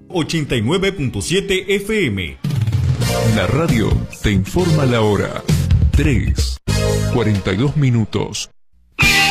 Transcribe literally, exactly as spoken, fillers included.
ochenta y nueve punto siete F M. La radio te informa la hora. tres, cuarenta y dos minutos.